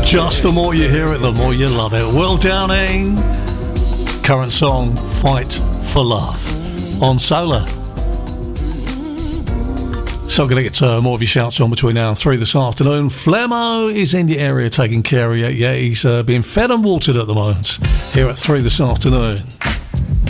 Just the more you hear it, the more you love it. Will Downing, current song, Fight for Love, on Solar. So I'm going to get more of your shouts on between now and 3 this afternoon. Flemo is in the area taking care of you. Yeah, he's being fed and watered at the moment here at 3 this afternoon.